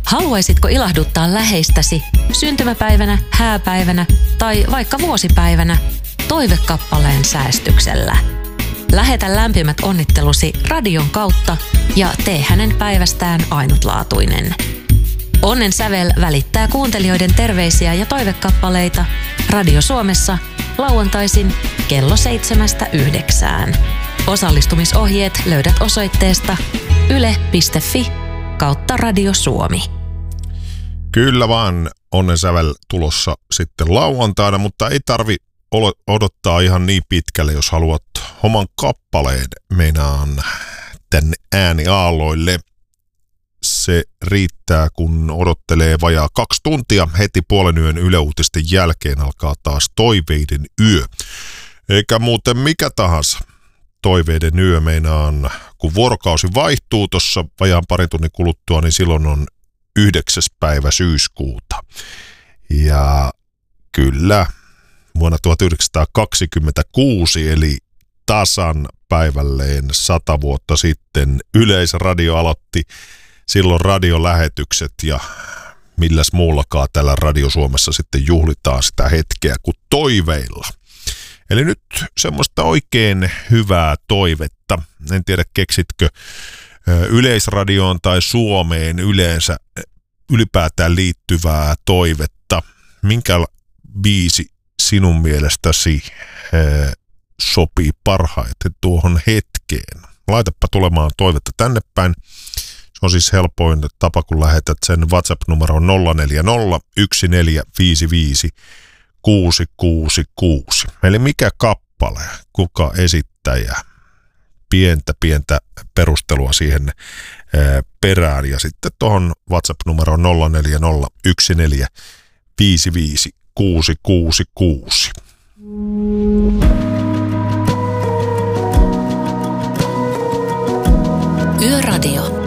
Haluaisitko ilahduttaa läheistäsi syntymäpäivänä, hääpäivänä tai vaikka vuosipäivänä toivekappaleen säästyksellä? Lähetä lämpimät onnittelusi radion kautta ja tee hänen päivästään ainutlaatuinen. Onnen sävel välittää kuuntelijoiden terveisiä ja toivekappaleita Radio Suomessa lauantaisin kello 7–9. Osallistumisohjeet löydät osoitteesta yle.fi/Radio Suomi. Kyllä vaan, onnen sävel tulossa sitten lauantaina, mutta ei tarvi odottaa ihan niin pitkälle, jos haluat oman kappaleen meinaan tänne ääniaalloille. Se riittää, kun odottelee vajaa 2 tuntia. Heti puolen yön Yle Uutisten jälkeen alkaa taas Toiveiden yö. Eikä muuten mikä tahansa Toiveiden yö meinaan, kun vuorokausi vaihtuu tuossa vajaan parin tunnin kuluttua, niin silloin on 9. päivä syyskuuta. Ja kyllä, vuonna 1926, eli tasan päivälleen 100 vuotta sitten, Yleisradio aloitti silloin radiolähetykset ja milläs muullakaan täällä Radio Suomessa sitten juhlitaan sitä hetkeä kuin toiveilla. Eli nyt semmoista oikein hyvää toivetta. En tiedä, keksitkö Yleisradioon tai Suomeen yleensä ylipäätään liittyvää toivetta. Minkä biisi sinun mielestäsi sopii parhaiten tuohon hetkeen? Laitapa tulemaan toivetta tänne päin. Se on siis helpoin tapa, kun lähetät sen WhatsApp-numeroon 040 145 666. Eli mikä kappale, kuka esittäjä, pientä perustelua siihen perään. Ja sitten tuohon WhatsApp-numeroon 040 145 666. Yöradio.